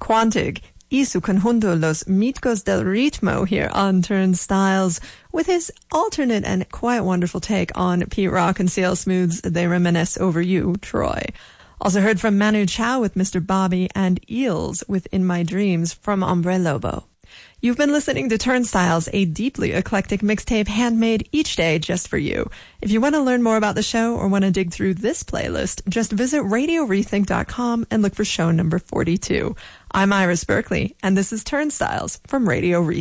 Quantic y su conjunto Los Mitcos del Ritmo here on Turnstiles with his alternate and quite wonderful take on Pete Rock and CL Smooth's They Reminisce Over You, Troy. Also heard from Manu Chao with Mr. Bobby and Eels with In My Dreams from Hombre Lobo. You've been listening to Turnstiles, a deeply eclectic mixtape handmade each day just for you. If you want to learn more about the show or want to dig through this playlist, just visit RadioRethink.com and look for show number 42. I'm Iris Berkeley, and this is Turnstiles from Radio Rethink.